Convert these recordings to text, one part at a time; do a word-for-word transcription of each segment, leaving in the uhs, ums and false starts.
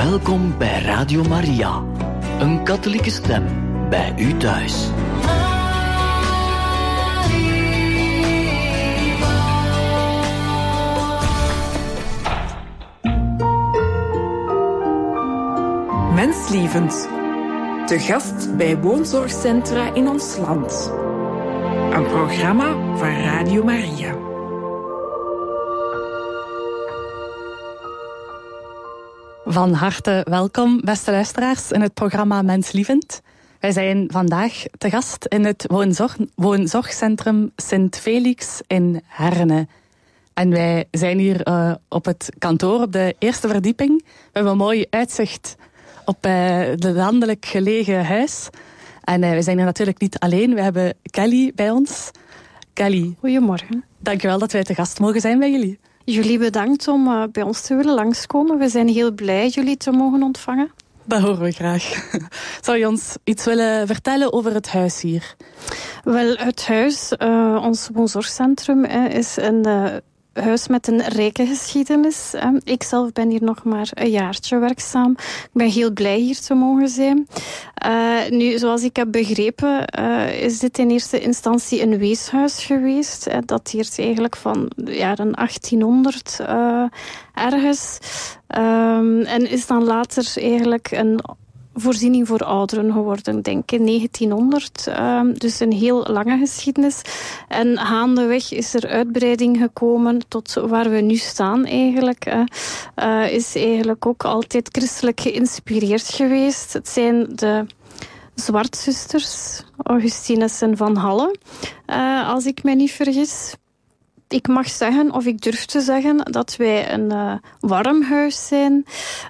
Welkom bij Radio Maria, een katholieke stem bij u thuis. Menslievend, te gast bij woonzorgcentra in ons land. Een programma van Radio Maria. Van harte welkom, beste luisteraars, in het programma Menslievend. Wij zijn vandaag te gast in het woonzorg, woonzorgcentrum Sint Felix in Herne. En wij zijn hier uh, op het kantoor op de eerste verdieping. We hebben een mooi uitzicht op uh, het landelijk gelegen huis. En uh, we zijn hier natuurlijk niet alleen. We hebben Kelly bij ons. Kelly. Goedemorgen. Dankjewel dat wij te gast mogen zijn bij jullie. Jullie bedankt om uh, bij ons te willen langskomen. We zijn heel blij jullie te mogen ontvangen. Dat horen we graag. Zou je ons iets willen vertellen over het huis hier? Wel, het huis, uh, ons woonzorgcentrum, uh, is een uh, huis met een rijke geschiedenis. Uh, ik zelf ben hier nog maar een jaartje werkzaam. Ik ben heel blij hier te mogen zijn. Uh, nu, zoals ik heb begrepen, uh, is dit in eerste instantie een weeshuis geweest. Uh, dat dateert eigenlijk van de jaren achttienhonderd uh, ergens. Um, en is dan later eigenlijk een voorziening voor ouderen geworden, ik denk in negentienhonderd. Um, dus een heel lange geschiedenis. En gaandeweg is er uitbreiding gekomen tot waar we nu staan eigenlijk. Uh, uh, is eigenlijk ook altijd christelijk geïnspireerd geweest. Het zijn de Zwartzusters, Augustinus en Van Halle, uh, als ik me niet vergis. Ik mag zeggen, of ik durf te zeggen, dat wij een uh, warm huis zijn,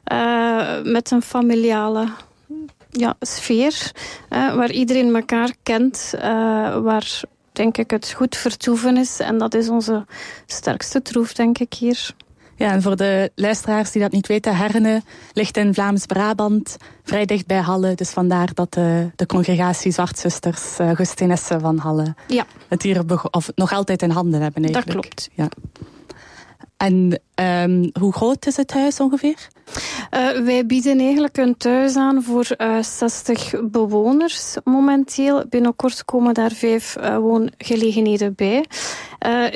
uh, met een familiale ja, sfeer, uh, waar iedereen elkaar kent, uh, waar denk ik het goed vertoeven is. En dat is onze sterkste troef, denk ik, hier. Ja, en voor de luisteraars die dat niet weten, Herne ligt in Vlaams-Brabant, vrij dicht bij Halle. Dus vandaar dat de, de congregatie Zwartzusters, uh, Augustinessen van Halle, ja. het hier bego- of nog altijd in handen hebben eigenlijk. Dat klopt. Ja. En um, hoe groot is het huis ongeveer? Uh, wij bieden eigenlijk een thuis aan voor uh, zestig bewoners momenteel. Binnenkort komen daar vijf uh, woongelegenheden bij. Uh,